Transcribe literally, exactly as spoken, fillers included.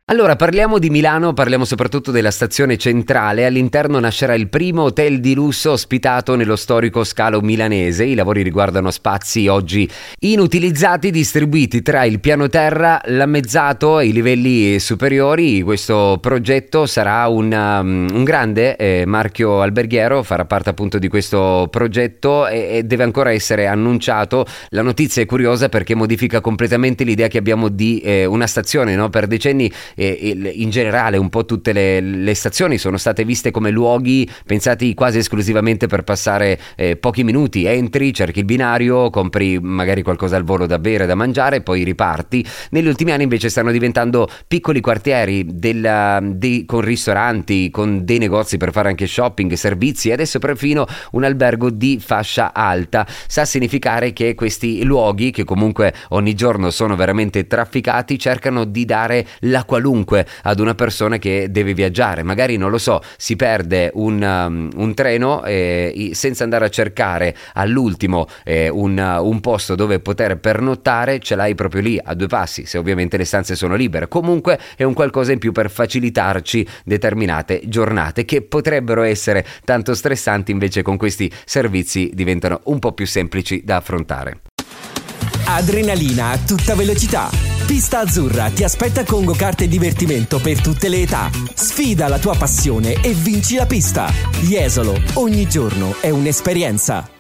Allora, parliamo di Milano, parliamo soprattutto della stazione centrale. All'interno nascerà il primo hotel di lusso ospitato nello storico scalo milanese. I lavori riguardano spazi oggi inutilizzati, distribuiti tra il piano terra, l'ammezzato e i livelli superiori. Questo progetto sarà un, um, un grande eh, marchio alberghiero, farà parte appunto di questo progetto e, e deve ancora essere annunciato. La notizia è curiosa perché modifica completamente l'idea che abbiamo di eh, una stazione, no? Per decenni e in generale un po' tutte le, le stazioni sono state viste come luoghi pensati quasi esclusivamente per passare eh, pochi minuti, entri, cerchi il binario, compri magari qualcosa al volo da bere, da mangiare, poi riparti. Negli ultimi anni invece stanno diventando piccoli quartieri della, dei, con ristoranti, con dei negozi per fare anche shopping, servizi e adesso perfino un albergo di fascia alta. Sta a significare che questi luoghi, che comunque ogni giorno sono veramente trafficati, cercano di dare la qualunque ad una persona che deve viaggiare. Magari, non lo so, si perde un, um, un treno eh, senza andare a cercare all'ultimo eh, un, uh, un posto dove poter pernottare, ce l'hai proprio lì a due passi, se ovviamente le stanze sono libere. Comunque è un qualcosa in più per facilitarci determinate giornate che potrebbero essere tanto stressanti, invece con questi servizi diventano un po' più semplici da affrontare. Adrenalina a tutta velocità. Pista Azzurra ti aspetta con go-kart e divertimento per tutte le età. Sfida la tua passione e vinci la pista. Jesolo, ogni giorno è un'esperienza.